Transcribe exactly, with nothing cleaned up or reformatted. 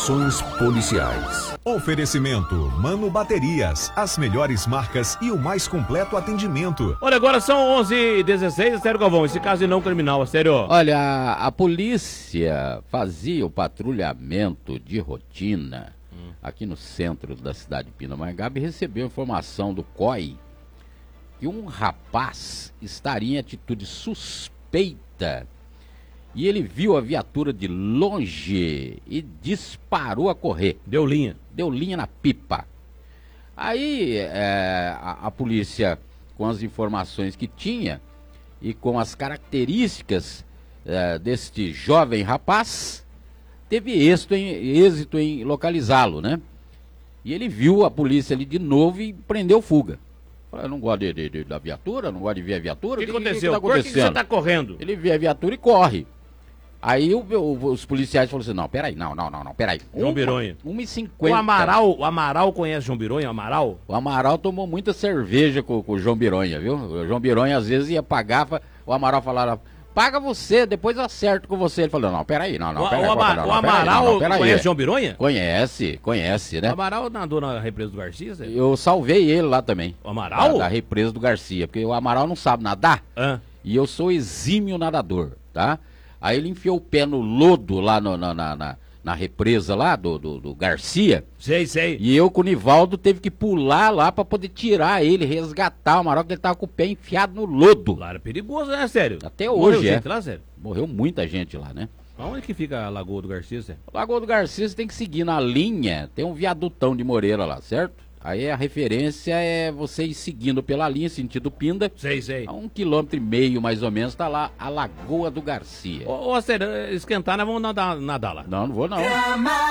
Informações policiais. Oferecimento Mano Baterias, as melhores marcas e o mais completo atendimento. Olha, agora são onze e dezesseis, sério, Galvão, esse caso é não criminal, sério. Olha, a, a polícia fazia o patrulhamento de rotina hum. aqui no centro da cidade de Pindamonhangaba e recebeu informação do C O I que um rapaz estaria em atitude suspeita. E ele viu a viatura de longe e disparou a correr. Deu linha. Deu linha na pipa. Aí é, a, a polícia, com as informações que tinha e com as características é, deste jovem rapaz, teve êxito em, êxito em localizá-lo, né? E ele viu a polícia ali de novo e prendeu fuga. Falei, eu não gosto de, de, de, da viatura, não gosto de ver a viatura. O que, que, aconteceu? que, que tá Por que, que você está correndo? Ele vê a viatura e corre. Aí o, o, os policiais falaram assim, não, peraí, não, não, não, não, peraí. João Bironha. uma e cinquenta. O Amaral, o Amaral conhece João Bironha, o Amaral? O Amaral tomou muita cerveja com, com o João Bironha, viu? O João Bironha às vezes ia pagar, o Amaral falava, paga você, depois eu acerto com você. Ele falou, não, peraí, não, não, o, peraí. O, Ama, não, o Amaral não, não, conhece João Bironha? Conhece, conhece, né? O Amaral nadou na represa do Garcia? Zé? Eu salvei ele lá também. O Amaral? Da, da represa do Garcia, porque o Amaral não sabe nadar. Ah. E eu sou exímio nadador, tá? Aí ele enfiou o pé no lodo lá no, na, na, na, na represa lá do, do, do Garcia. Sei, sei. E eu com o Nivaldo teve que pular lá pra poder tirar ele, resgatar o Amaral, que ele tava com o pé enfiado no lodo. Lá era perigoso, né, sério? Até Morreu hoje, é. gente lá, sério? Morreu muita gente lá, né? Onde que fica a Lagoa do Garcia, sério? Lagoa do Garcia você tem que seguir na linha, tem um viadutão de Moreira lá, certo? Aí a referência é você ir seguindo pela linha, sentido Pinda. Sei, sei. A um quilômetro e meio, mais ou menos, tá lá a Lagoa do Garcia. Ô, ô sério, esquentar, nós vamos nadar, nadar lá. Não, não vou não.